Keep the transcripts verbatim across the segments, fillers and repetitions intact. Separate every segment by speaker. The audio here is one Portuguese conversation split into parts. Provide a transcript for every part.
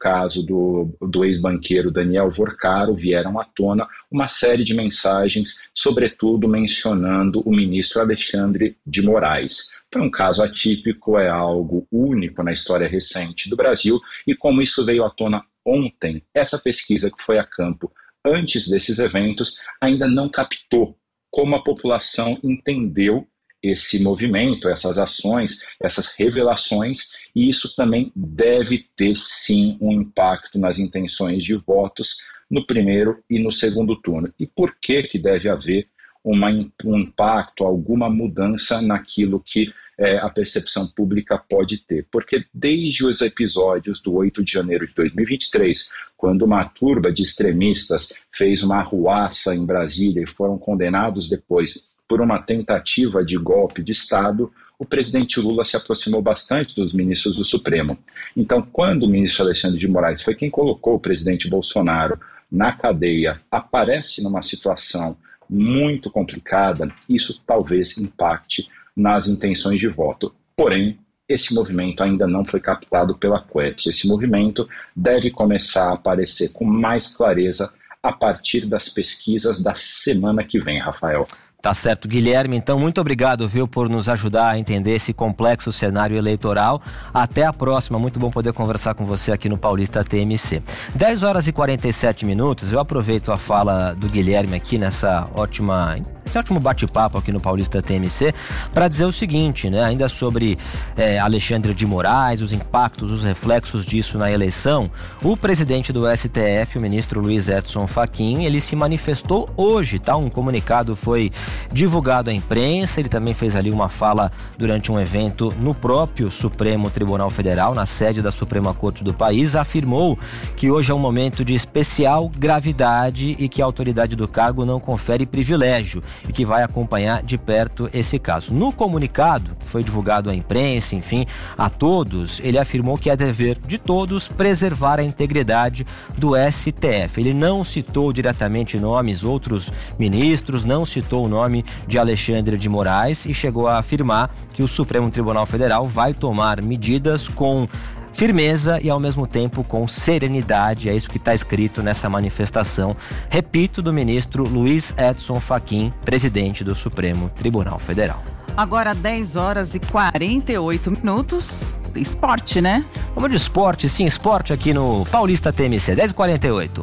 Speaker 1: caso do, do ex-banqueiro Daniel Vorcaro, vieram à tona uma série de mensagens, sobretudo mencionando o ministro Alexandre de Moraes. Foi um caso atípico, é algo único na história recente do Brasil, e como isso veio à tona ontem, essa pesquisa que foi a campo antes desses eventos ainda não captou como a população entendeu esse movimento, essas ações, essas revelações, e isso também deve ter sim um impacto nas intenções de votos no primeiro e no segundo turno. E por que que deve haver uma, um impacto, alguma mudança naquilo que é, a percepção pública pode ter? Porque desde os episódios do oito de janeiro de dois mil e vinte e três, quando uma turba de extremistas fez uma arruaça em Brasília e foram condenados depois por uma tentativa de golpe de Estado, o presidente Lula se aproximou bastante dos ministros do Supremo. Então, quando o ministro Alexandre de Moraes foi quem colocou o presidente Bolsonaro na cadeia, aparece numa situação muito complicada, isso talvez impacte nas intenções de voto. Porém, esse movimento ainda não foi captado pela Quetch. Esse movimento deve começar a aparecer com mais clareza a partir das pesquisas da semana que vem, Rafael.
Speaker 2: Tá certo, Guilherme. Então, muito obrigado, viu, por nos ajudar a entender esse complexo cenário eleitoral. Até a próxima. Muito bom poder conversar com você aqui no Paulista T M C. dez horas e quarenta e sete minutos. Eu aproveito a fala do Guilherme aqui nessa ótima... esse ótimo bate-papo aqui no Paulista T M C para dizer o seguinte, né? Ainda sobre é, Alexandre de Moraes, os impactos, os reflexos disso na eleição. O presidente do S T F, o ministro Luiz Edson Fachin, ele se manifestou hoje, tá? Um comunicado foi divulgado à imprensa. Ele também fez ali uma fala durante um evento no próprio Supremo Tribunal Federal, na sede da Suprema Corte do país. Afirmou que hoje é um momento de especial gravidade e que a autoridade do cargo não confere privilégio e que vai acompanhar de perto esse caso. No comunicado, que foi divulgado à imprensa, enfim, a todos, ele afirmou que é dever de todos preservar a integridade do S T F. Ele não citou diretamente nomes, outros ministros, não citou o nome de Alexandre de Moraes e chegou a afirmar que o Supremo Tribunal Federal vai tomar medidas com firmeza e ao mesmo tempo com serenidade. É isso que está escrito nessa manifestação, repito, do ministro Luiz Edson Fachin, presidente do Supremo Tribunal Federal.
Speaker 3: Agora dez horas e quarenta e oito minutos, esporte, né?
Speaker 2: Vamos de esporte, sim, esporte aqui no Paulista T M C, dez e quarenta e oito.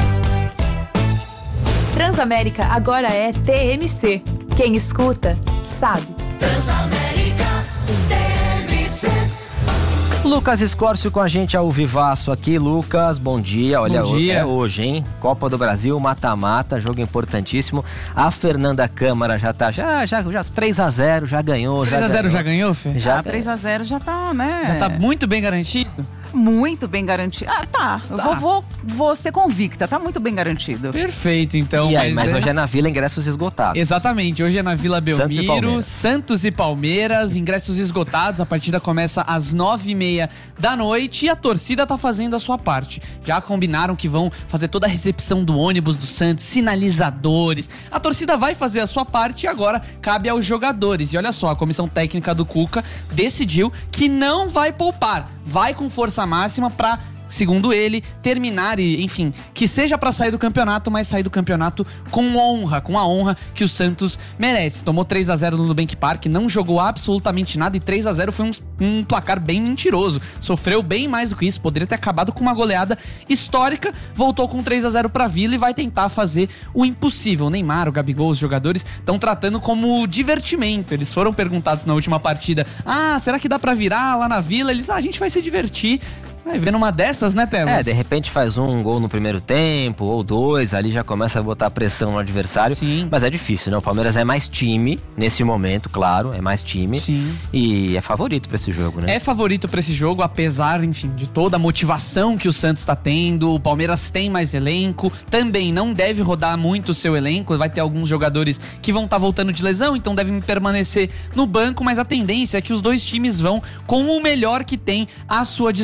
Speaker 4: Transamérica agora é T M C. Quem escuta, sabe.
Speaker 5: Transamérica T M C.
Speaker 2: Lucas Escórcio com a gente ao vivaço aqui. Lucas, bom dia. Olha,
Speaker 6: bom dia.
Speaker 2: É hoje, hein? Copa do Brasil, mata-mata, jogo importantíssimo. A Fernanda Câmara já tá, já, já, já três a zero, já ganhou.
Speaker 6: três a zero já ganhou, Fê?
Speaker 2: Já
Speaker 3: ah, três a zero já tá, né?
Speaker 6: Já tá muito bem garantido?
Speaker 3: Muito bem garantido. Ah, tá. Eu
Speaker 6: Tá.
Speaker 3: vou, vou, vou ser convicta. Tá muito bem garantido.
Speaker 6: Perfeito, então.
Speaker 2: E aí,
Speaker 6: mas
Speaker 2: mas
Speaker 6: é...
Speaker 2: hoje é na Vila, ingressos esgotados.
Speaker 6: Exatamente, hoje é na Vila Belmiro,
Speaker 2: Santos e Palmeiras.
Speaker 6: Santos e Palmeiras, ingressos esgotados, a partida começa às nove e meia da noite e a torcida tá fazendo a sua parte. Já combinaram que vão fazer toda a recepção do ônibus do Santos, sinalizadores, a torcida vai fazer a sua parte e agora cabe aos jogadores. E olha só, a comissão técnica do Cuca decidiu que não vai poupar, vai com força máxima pra, segundo ele, terminar e, enfim, que seja pra sair do campeonato, mas sair do campeonato com honra, com a honra que o Santos merece. Tomou três a zero no Nubank Park, não jogou absolutamente nada e três a zero foi um, um placar bem mentiroso. Sofreu bem mais do que isso, poderia ter acabado com uma goleada histórica, voltou com três a zero pra Vila e vai tentar fazer o impossível. O Neymar, o Gabigol, os jogadores estão tratando como divertimento. Eles foram perguntados na última partida, ah, será que dá pra virar lá na Vila? Eles, ah, a gente vai se divertir. Vai vendo uma dessas, né, Telas?
Speaker 2: É, de repente faz um gol no primeiro tempo, ou dois, ali já começa a botar pressão no adversário.
Speaker 6: Sim.
Speaker 2: Mas é difícil, né? O Palmeiras é mais time nesse momento, claro, é mais time.
Speaker 6: Sim.
Speaker 2: E é favorito pra esse jogo, né?
Speaker 6: É favorito pra esse jogo, apesar, enfim, de toda a motivação que o Santos tá tendo. O Palmeiras tem mais elenco, também não deve rodar muito o seu elenco. Vai ter alguns jogadores que vão estar tá voltando de lesão, então devem permanecer no banco, mas a tendência é que os dois times vão com o melhor que tem à sua disposição.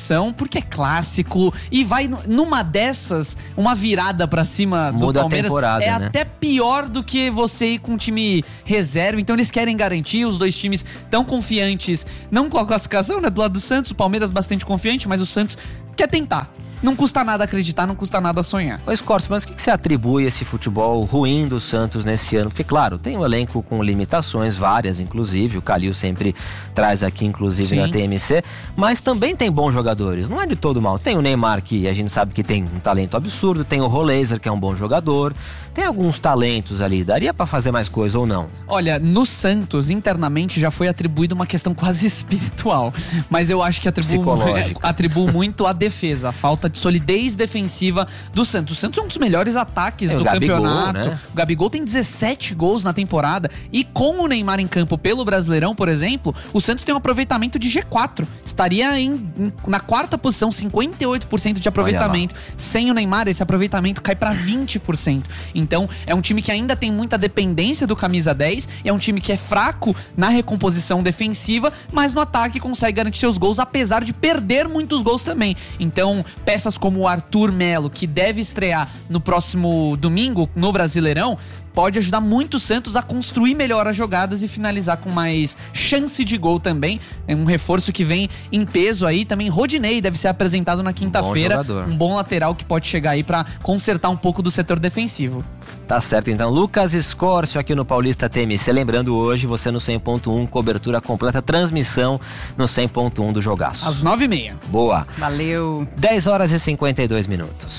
Speaker 6: competição, porque é clássico e vai numa dessas, uma virada pra cima
Speaker 2: Muda
Speaker 6: do Palmeiras
Speaker 2: a temporada,
Speaker 6: é
Speaker 2: né?
Speaker 6: até pior do que você ir com um time reserva. Então eles querem garantir, os dois times tão confiantes, não com a classificação, né, do lado do Santos, o Palmeiras bastante confiante, mas o Santos quer tentar. Não custa nada acreditar, não custa nada sonhar.
Speaker 2: Ô Scorcio, mas o que você atribui esse futebol ruim do Santos nesse ano? Porque, claro, tem um elenco com limitações, várias inclusive, o Calil sempre traz aqui, inclusive, Sim. na T M C, mas também tem bons jogadores, não é de todo mal. Tem o Neymar, que a gente sabe que tem um talento absurdo, tem o Roleiser, que é um bom jogador, tem alguns talentos ali, daria pra fazer mais coisa ou não?
Speaker 6: Olha, no Santos, internamente, já foi atribuído uma questão quase espiritual, mas eu acho que atribuo, atribuo muito a defesa, a falta de solidez defensiva do Santos. O Santos é um dos melhores ataques
Speaker 2: é,
Speaker 6: do
Speaker 2: Gabigol,
Speaker 6: campeonato.
Speaker 2: Né?
Speaker 6: O Gabigol tem dezessete gols na temporada e com o Neymar em campo pelo Brasileirão, por exemplo, o Santos tem um aproveitamento de G quatro. Estaria em, em, na quarta posição, cinquenta e oito por cento de aproveitamento. Sem o Neymar, esse aproveitamento cai para vinte por cento. Então, é um time que ainda tem muita dependência do camisa dez, é um time que é fraco na recomposição defensiva, mas no ataque consegue garantir seus gols, apesar de perder muitos gols também. Então, peças como o Arthur Melo, que deve estrear no próximo domingo no Brasileirão, pode ajudar muito o Santos a construir melhor as jogadas e finalizar com mais chance de gol também. É um reforço que vem em peso aí. Também Rodinei deve ser apresentado na quinta-feira. Um, um bom lateral que pode chegar aí pra consertar um pouco do setor defensivo.
Speaker 2: Tá certo, então. Lucas Scorcio aqui no Paulista T M C. Lembrando, hoje você no cem ponto um, cobertura completa, transmissão no cem ponto um do Jogaço.
Speaker 6: Às nove e meia.
Speaker 2: Boa.
Speaker 3: Valeu.
Speaker 2: dez horas e cinquenta e dois minutos.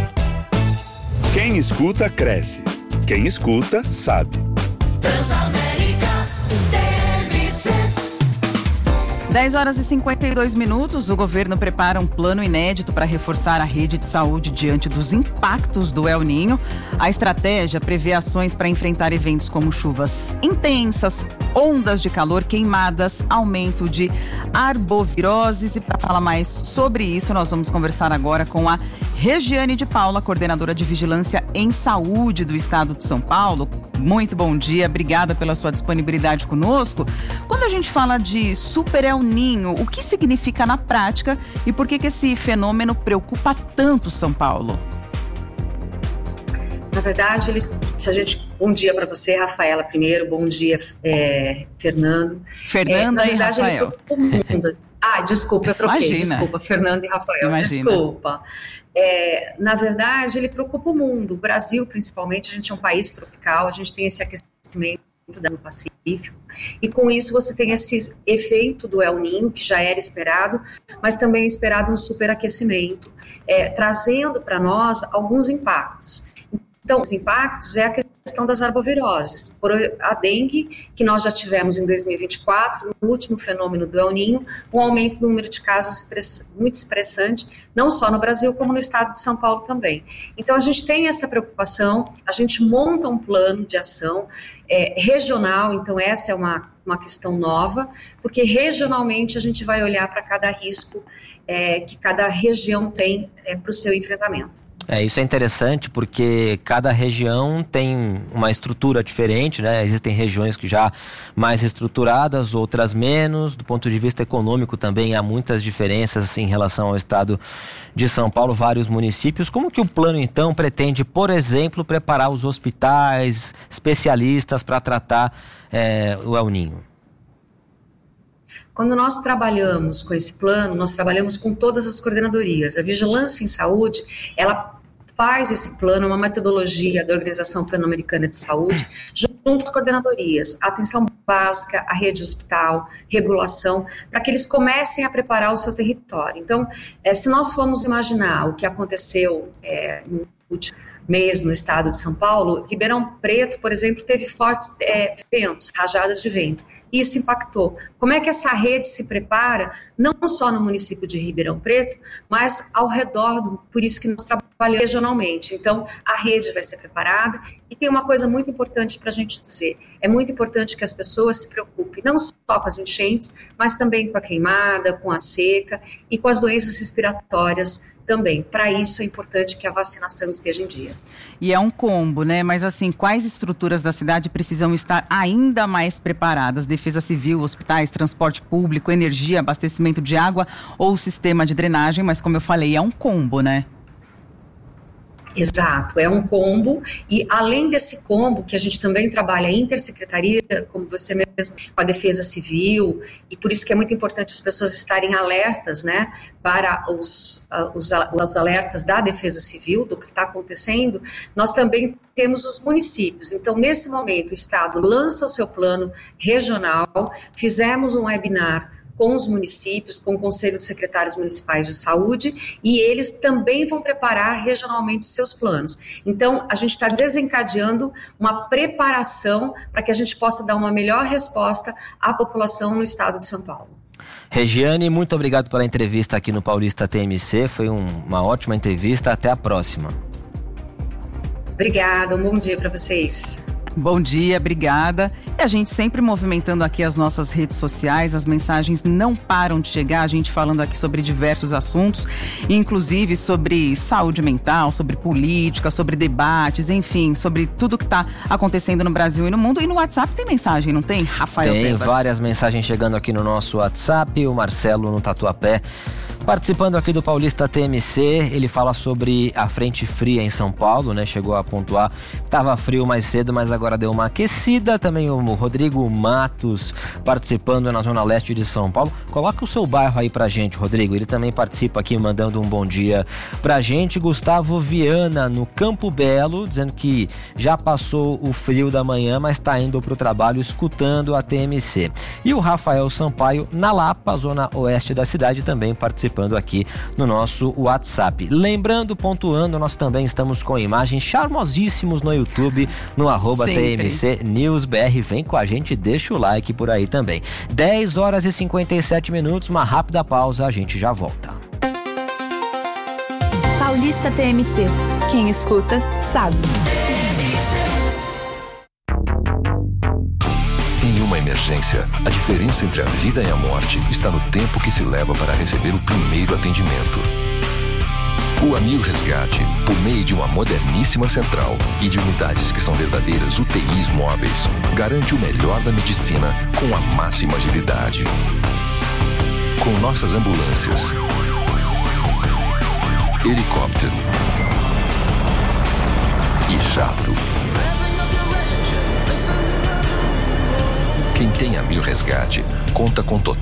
Speaker 7: Quem escuta, cresce. Quem escuta, sabe.
Speaker 5: Transamérica T M C.
Speaker 3: dez horas e cinquenta e dois minutos, o governo prepara um plano inédito para reforçar a rede de saúde diante dos impactos do El Niño. A estratégia prevê ações para enfrentar eventos como chuvas intensas, ondas de calor, queimadas, aumento de arboviroses. E para falar mais sobre isso, nós vamos conversar agora com a Regiane de Paula, coordenadora de Vigilância em Saúde do Estado de São Paulo. Muito bom dia, obrigada pela sua disponibilidade conosco. Quando a gente fala de Super El Niño, o que significa na prática e por que que esse fenômeno preocupa tanto São Paulo?
Speaker 8: Na verdade, ele, se a gente... Bom dia para você, Rafaela, primeiro. Bom dia, é, Fernando.
Speaker 3: Fernanda
Speaker 8: é,
Speaker 3: e
Speaker 8: verdade,
Speaker 3: Rafael.
Speaker 8: Mundo. Ah, desculpa, eu troquei.
Speaker 3: Imagina.
Speaker 8: Desculpa, Fernando e Rafael.
Speaker 3: Imagina.
Speaker 8: Desculpa. É, na verdade, ele preocupa o mundo. O Brasil, principalmente, a gente é um país tropical, a gente tem esse aquecimento no Pacífico, e com isso você tem esse efeito do El Niño, que já era esperado, mas também é esperado um superaquecimento, é, trazendo para nós alguns impactos. Então, os impactos é a questão das arboviroses. Por a dengue, que nós já tivemos em dois mil e vinte e quatro, no último fenômeno do El Niño, um aumento do número de casos express, muito expressante, não só no Brasil, como no estado de São Paulo também. Então, a gente tem essa preocupação, a gente monta um plano de ação é, regional, então essa é uma, uma questão nova, porque regionalmente a gente vai olhar para cada risco é, que cada região tem é, para o seu enfrentamento.
Speaker 2: É, isso é interessante porque cada região tem uma estrutura diferente, né? Existem regiões que já mais estruturadas, outras menos. Do ponto de vista econômico também há muitas diferenças em relação ao estado de São Paulo, vários municípios. Como que o plano, então, pretende, por exemplo, preparar os hospitais, especialistas para tratar é, o El Niño?
Speaker 8: Quando nós trabalhamos com esse plano, nós trabalhamos com todas as coordenadorias. A Vigilância em Saúde, ela faz esse plano, uma metodologia da Organização Pan-Americana de Saúde, junto às coordenadorias, atenção básica, a rede hospital, regulação, para que eles comecem a preparar o seu território. Então, é, se nós formos imaginar o que aconteceu é, no último mês no estado de São Paulo, Ribeirão Preto, por exemplo, teve fortes é, ventos, rajadas de vento. Isso impactou. Como é que essa rede se prepara, não só no município de Ribeirão Preto, mas ao redor, do, por isso que nós trabalhamos trabalhando regionalmente. Então, a rede vai ser preparada. E tem uma coisa muito importante para a gente dizer. É muito importante que as pessoas se preocupem não só com as enchentes, mas também com a queimada, com a seca e com as doenças respiratórias também. Para isso é importante que a vacinação esteja em dia.
Speaker 3: E é um combo, né? Mas assim, quais estruturas da cidade precisam estar ainda mais preparadas? Defesa Civil, hospitais, transporte público, energia, abastecimento de água ou sistema de drenagem? Mas como eu falei, é um combo, né?
Speaker 8: Exato, é um combo, e além desse combo, que a gente também trabalha em intersecretaria, como você mesmo, com a Defesa Civil, e por isso que é muito importante as pessoas estarem alertas, né, para os, uh, os, os alertas da Defesa Civil, do que está acontecendo. Nós também temos os municípios. Então, nesse momento, o Estado lança o seu plano regional, fizemos um webinar com os municípios, com o Conselho de Secretários Municipais de Saúde, e eles também vão preparar regionalmente seus planos. Então, a gente está desencadeando uma preparação para que a gente possa dar uma melhor resposta à população no estado de São Paulo.
Speaker 2: Regiane, muito obrigado pela entrevista aqui no Paulista T M C, foi um, uma ótima entrevista, até a próxima.
Speaker 8: Obrigada, um bom dia para vocês.
Speaker 3: Bom dia, obrigada. E a gente sempre movimentando aqui as nossas redes sociais, as mensagens não param de chegar, a gente falando aqui sobre diversos assuntos, inclusive sobre saúde mental, sobre política, sobre debates, enfim, sobre tudo que está acontecendo no Brasil e no mundo. E no WhatsApp tem mensagem, não tem, Rafael?
Speaker 2: Tem
Speaker 3: Tebas?
Speaker 2: Várias mensagens chegando aqui no nosso WhatsApp, o Marcelo no Tatuapé participando aqui do Paulista T M C, ele fala sobre a frente fria em São Paulo, né? Chegou a pontuar, tava frio mais cedo, mas agora deu uma aquecida. Também o Rodrigo Matos participando na Zona Leste de São Paulo. Coloca o seu bairro aí pra gente, Rodrigo. Ele também participa aqui, mandando um bom dia pra gente. Gustavo Viana, no Campo Belo, dizendo que já passou o frio da manhã, mas tá indo pro trabalho escutando a T M C. E o Rafael Sampaio, na Lapa, Zona Oeste da cidade, também participando aqui no nosso WhatsApp. Lembrando, pontuando, nós também estamos com imagens charmosíssimos no YouTube, no arroba T M C News B R. Vem com a gente, deixa o like por aí também. dez horas e cinquenta e sete minutos, uma rápida pausa, a gente já volta.
Speaker 4: Paulista T M C. Quem escuta, sabe.
Speaker 9: Em uma emergência, a diferença entre a vida e a morte está no tempo que se leva para receber o primeiro atendimento. O Amil Resgate, por meio de uma moderníssima central e de unidades que são verdadeiras U T Is móveis, garante o melhor da medicina com a máxima agilidade. Com nossas ambulâncias, helicóptero e jato. Quem tem Amil Resgate conta com total